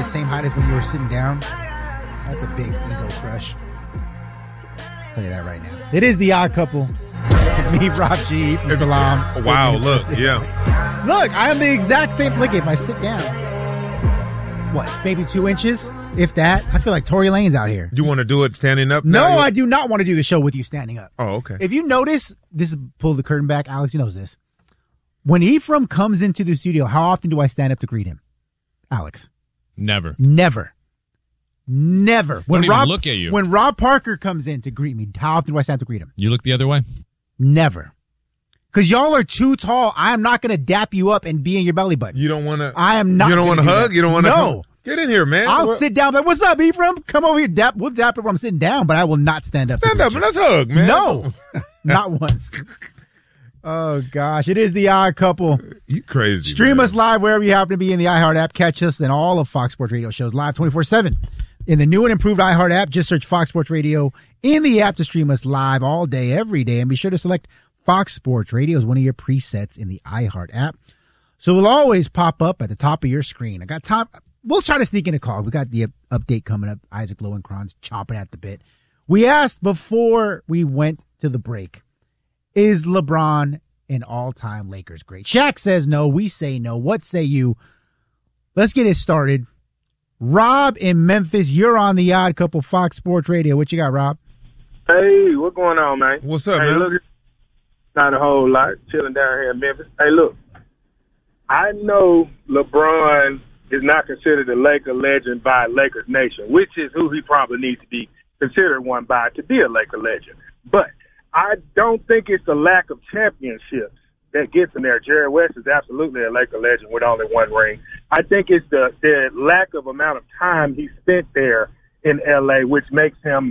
same height as when you were sitting down, that's a big ego crush. I'll tell you that right now. It is the Odd Couple. Me, Rob G, from Salam. Wow, look, yeah. Look, I am the exact same. Look, if I sit down, what, maybe 2 inches? If that. I feel like Tory Lane's out here. You want to do it standing up? No, I do not want to do the show with you standing up. Oh, okay. If you notice, this is pull the curtain back. Alex, he knows this. When Ephraim comes into the studio, how often do I stand up to greet him? Alex. Never. When Don't even look at you. When Rob Parker comes in to greet me, how often do I stand up to greet him? You look the other way? Never. Because y'all are too tall. I am not going to dap you up and be in your belly button. You don't want to. I am not. You don't want to hug? That. You don't want to? No. Get in here, man. I'll sit down. Like, what's up, Ephraim? Come over here. We'll dap up when I'm sitting down, but I will not stand up. Stand up and let's hug, man. No. Not once. Oh, gosh. It is the Odd Couple. You crazy. Stream us live wherever you happen to be in the iHeart app. Catch us and all of Fox Sports Radio shows live 24/7. In the new and improved iHeart app, just search Fox Sports Radio in the app to stream us live all day, every day. And be sure to select Fox Sports Radio as one of your presets in the iHeart app. So we'll always pop up at the top of your screen. I got time. We'll try to sneak in a call. We got the update coming up. Isaac Lowenkron's chomping at the bit. We asked before we went to the break, is LeBron an all-time Lakers great? Shaq says no. We say no. What say you? Let's get it started. Rob in Memphis, you're on the Odd Couple Fox Sports Radio. What you got, Rob? Hey, what's going on, man? What's up, hey, man? Look, not a whole lot. Chilling down here in Memphis. Hey, look, I know LeBron is not considered a Laker legend by Lakers Nation, which is who he probably needs to be considered one by to be a Laker legend. But I don't think it's the lack of championships that gets him there. Jerry West is absolutely a Laker legend with only one ring. I think it's the lack of amount of time he spent there in L.A., which makes him